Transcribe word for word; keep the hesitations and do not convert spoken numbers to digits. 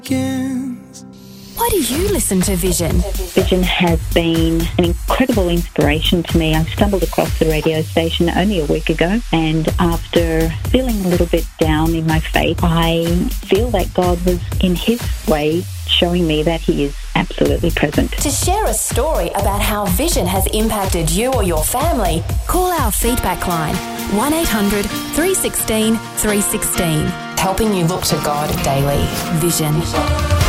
Why do you listen to Vision? Vision has been an incredible inspiration to me. I stumbled across the radio station only a week ago, and after feeling a little bit down in my faith, I feel that God was, in His way, showing me that He is absolutely present. To share a story about how Vision has impacted you or your family, call our feedback line, one eight hundred three one six three one six, helping you look to God daily. Vision.